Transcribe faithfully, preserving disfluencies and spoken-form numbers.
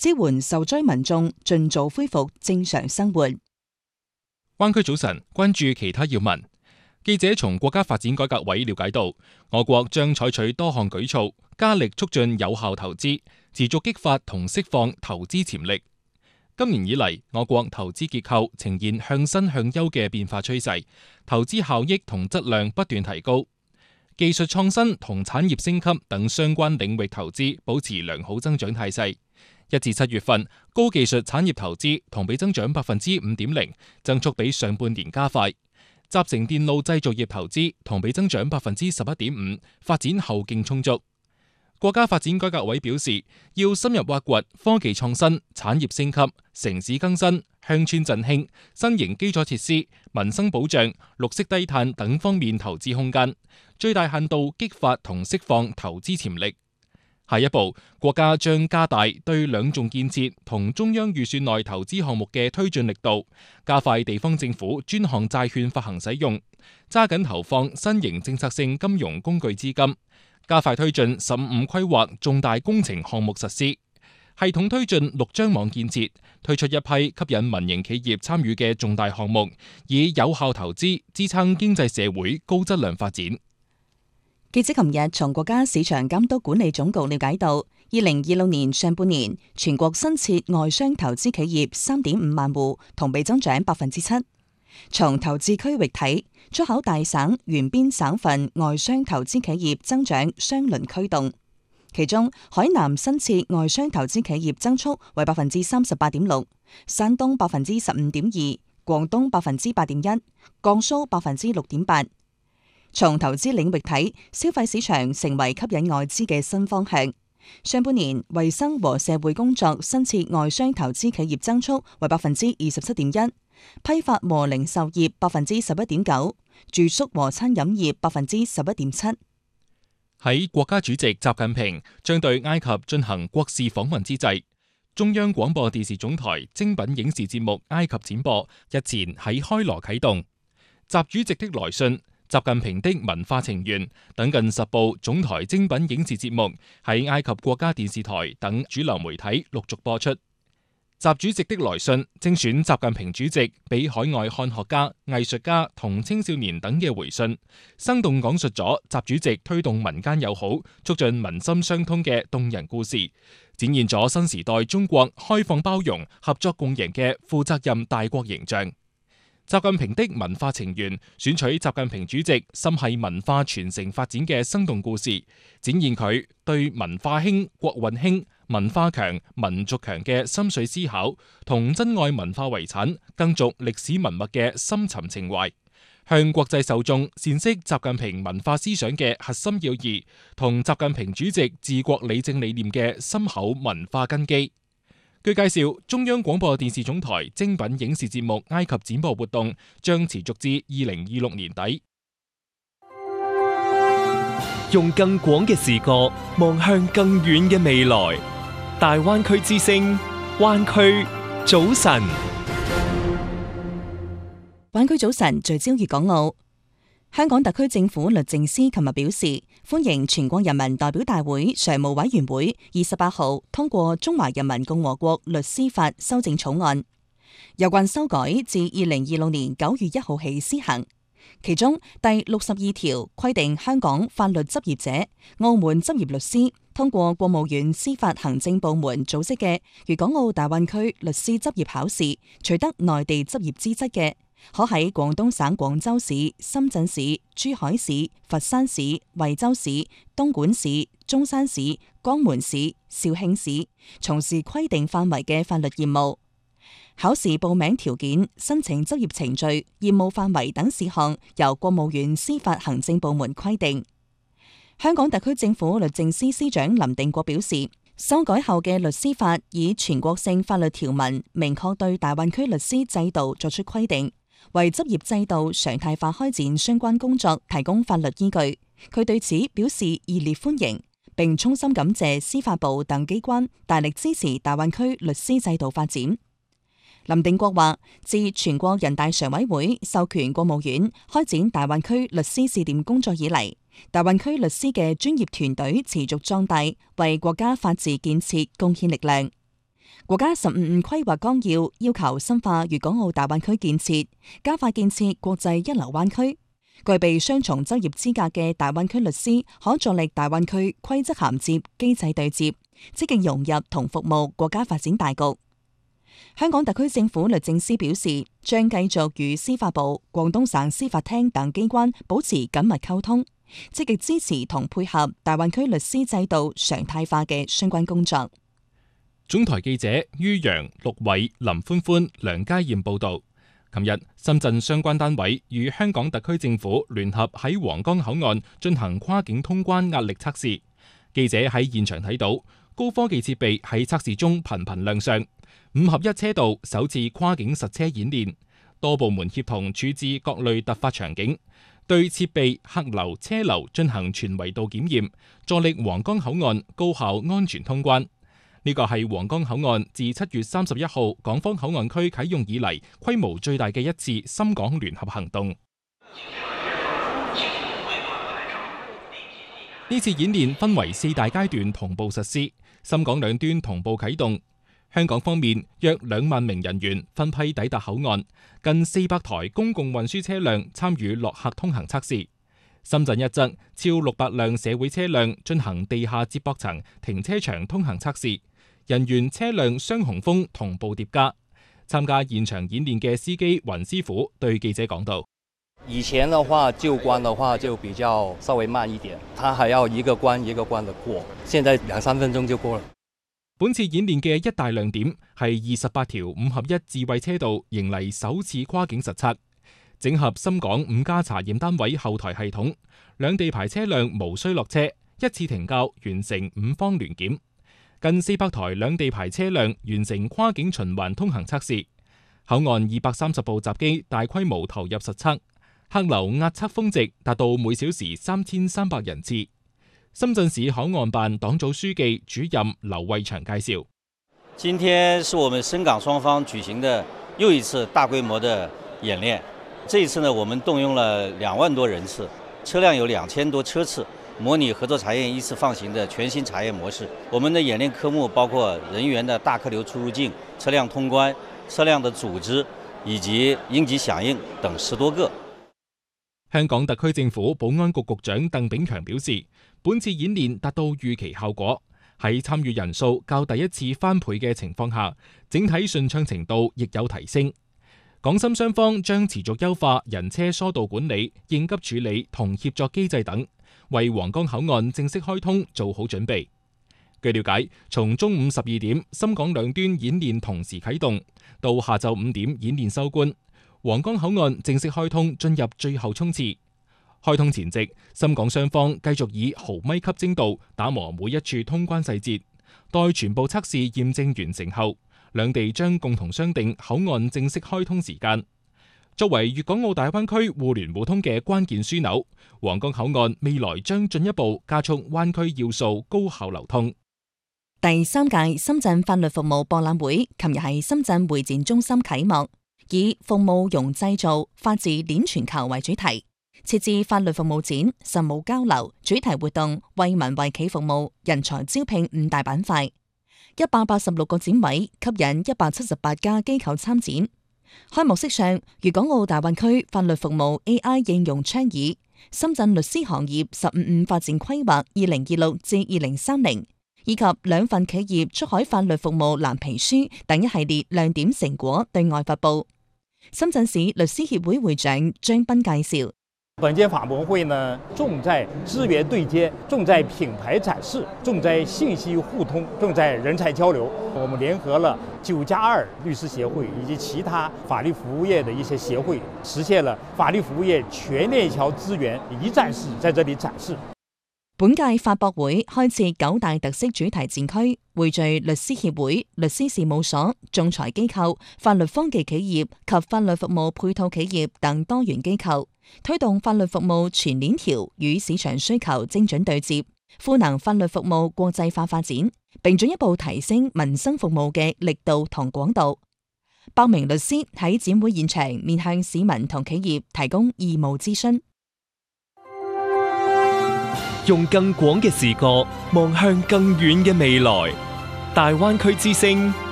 支援受災民眾盡早恢復正常生活。 灣區早晨，關注其他要聞。記者從國家發展改革委了解到，我國將採取多項舉措，加力促進有效投資，持續激發同釋放投資潛力。今年以嚟，我國投資結構呈現向新向優嘅變化趨勢，投資效益同質量不斷提高，技術創新同產業升級等相關領域投資保持良好增長態勢。一至七月份，高技術產業投資同比增長百分之五點零，增速比上半年加快。集成電路製造業投資同比增長百分之十一點五，發展後勁充足。國家發展改革委表示，要深入挖掘科技創新、產業升級、城市更新、鄉村振興、新型基礎設施、民生保障、綠色低碳等方面投資空間，最大限度激發同釋放投資潛力。下一步，國家將加大對兩重建設同中央預算內投資項目嘅推進力度，加快地方政府專項債券發行使用，揸緊投放新型政策性金融工具資金，加快推進十五五規劃重大工程項目實施，系統推進陸張網建設，推出一批吸引民營企業參與嘅重大項目，以有效投資支撐經濟社會高質量發展。 記者琴日從國家市場監督管理總局了解到，二零二六年上半年全國新設外商投資企業三點五萬戶，同比增長百分之七。從投資區域睇，出口大省沿邊省份外商投資企業增長雙輪驅動，其中海南新設外商投資企業增速為百分之三十八點六，山東百分之十五點二，廣東百分之八點一，江蘇百分之六點八。從投資領域睇，消費市場成為吸引外資嘅新方向。上半年，衛生和社會工作新設外商投資企業增速為百分之二十七點一，批發和零售業百分之十一點九，住宿和餐飲業百分之十一點七。 喺國家主席習近平將對埃及進行國事訪問之際，中央廣播電視總台精品影視節目《埃及展播》日前喺開羅啟動。習主席的來信、習近平的文化情緣等近十部總台精品影視節目喺埃及國家電視台等主流媒體陸續播出。習主席的來信精選習近平主席俾海外漢學家、藝術家同青少年等嘅回信，生動講述咗習主席推動民間友好、促進民心相通嘅動人故事，展現咗新時代中國開放包容、合作共贏嘅負責任大國形象。習近平的文化情緣選取習近平主席心繫文化傳承發展嘅生動故事，展現佢對文化興、國運興、文化強、民族強嘅深邃思考，同珍愛文化遺產、更續歷史文物嘅深沉情懷，向國際受眾闡釋習近平文化思想嘅核心要義，同習近平主席治國理政理念嘅深厚文化根基。據介紹，中央廣播電視總台精品影視節目《埃及展播》活動將持續至二零二六年底。 用更廣嘅視角望向更遠嘅未來，大灣區之聲，灣區早晨。 灣區早晨聚焦粵港澳。香港特區政府律政司琴日表示，歡迎全國人民代表大會常務委員會二十八號通過《中華人民共和國律師法》修正草案。有關修改自二零二六年九月一號起施行，其中第六十二條規定，香港法律執業者、澳門執業律師通過國務院司法行政部門組織嘅粵港澳大灣區律師執業考試，取得內地執業資質嘅，可喺廣東省廣州市、深圳市、珠海市、佛山市、惠州市、東莞市、中山市、江門市、肇慶市從事規定範圍嘅法律業務。考試報名條件、申請執業程序、業務範圍等事項由國務院司法行政部門規定。香港特區政府律政司司長林定國表示，修改後嘅律師法以全國性法律條文明確對大灣區律師制度作出規定，為執業制度常態化開展相關工作提供法律依據。佢對此表示熱烈歡迎，並衷心感謝司法部等機關大力支持大灣區律師制度發展。林定國話，自全國人大常委會授權國務院開展大灣區律師試點工作以嚟，大灣區律師嘅專業團隊持續壯大，為國家法治建設貢獻力量。 國家十五五規劃綱要要求深化粵港澳大灣區建設，加快建設國際一流灣區。具備雙重執業資格嘅大灣區律師可助力大灣區規則銜接、機制對接，積極融入同服務國家發展大局。香港特區政府律政司表示，將繼續與司法部、廣東省司法廳等機關保持緊密溝通，積極支持同配合大灣區律師制度常態化嘅相關工作。 總台記者于洋、陸偉、林歡歡、梁家燕報道。琴日，深圳相關單位與香港特區政府聯合喺皇崗口岸進行跨境通關壓力測試。記者喺現場睇到高科技設備喺測試中頻頻亮相，五合一車道首次跨境實車演練，多部門協同處置各類突發場景，對設備、客流、車流進行全維度檢驗，助力皇崗口岸高效安全通關。呢個係皇崗口岸自七月三十一號港方口岸區啟用以嚟規模最大嘅一次深港聯合行動。呢次演練分為四大階段同步實施，深港兩端同步啟動。香港方面約兩萬名人員分批抵達口岸，近四百台公共運輸車輛參與落客通行測試。深圳一側超六百輛社會車輛進行地下接駁層停車場通行測試。人員車輛雙雄風同步疊加。參加現場演練嘅司機雲師傅對記者講道： 以前的話舊關的話就比較稍微慢一點，他還要一個關一個關的過，現在兩三分鐘就過了。 本次演練嘅一大亮點係二十八條五合一智慧車道迎嚟首次跨境實測，整合深港五家查驗單位後台系統，兩地牌車輛無需落車，一次停靠完成五方聯檢。近四百台兩地牌車輛完成跨境循環通行測試，口岸二百三十部閘機大規模投入實測，客流壓測峰值達到每小時三千三百人次。深圳市口岸辦黨組書記主任劉慧祥介紹： 今天是我們深港雙方舉行的又一次大規模的演練，這一次呢，我們動用了兩萬多人次，車輛有兩千多車次。模擬合作查驗依次放行的全新查驗模式。我們的演練科目包括人員的大客流出入境、車輛通關、車輛的組織以及應急響應等十多個。 香港特區政府保安局局長鄧炳強表示，本次演練達到預期效果，喺參與人數較第一次翻倍嘅情況下，整體順暢程度亦有提升。港深雙方將持續優化人車疏導管理、應急處理同協作機制等，為皇崗口岸正式開通做好準備。據了解，從中午十二點深港兩端演練同時啟動，到下晝五點演練收官，皇崗口岸正式開通進入最後衝刺。開通前夕，深港雙方繼續以毫米級精度打磨每一處通關細節，待全部測試驗證完成後，兩地將共同商定口岸正式開通時間。作為粵港澳大灣區互聯互通嘅關鍵樞紐，皇崗口岸未來將進一步加速灣區要素高效流通。 第三屆深圳法律服務博覽會琴日喺深圳會展中心啟幕，以服務融製造、法治鏈全球為主題，設置法律服務展、實務交流、主題活動、為民為企服務、人才招聘五大板塊，一百八十六個展位吸引一百七十八家機構參展。開幕式上，粵港澳大灣區法律服務 A I 應用倡議、深圳律師行業十五五發展規劃二零二六至二零三零，以及兩份企業出海法律服務藍皮書等一系列亮點成果對外發布。深圳市律師協會會長張斌介紹。 本屆法博會呢，重在資源對接，重在品牌展示，重在信息互通，重在人才交流。我們聯合了九加二律師協會以及其他法律服務業的一些協會，實現了法律服務業全鏈條資源一站式在這裡展示。 本屆法博會開設九大特色主題展區，匯聚律師協會、律師事務所、仲裁機構、法律科技企業及法律服務配套企業等多元機構，推動法律服務全鏈條與市場需求精準對接，賦能法律服務國際化發展，並進一步提升民生服務嘅力度同廣度。百名律師喺展會現場面向市民同企業提供義務諮詢。 用更廣嘅視角望向更遠嘅未來，大灣區之聲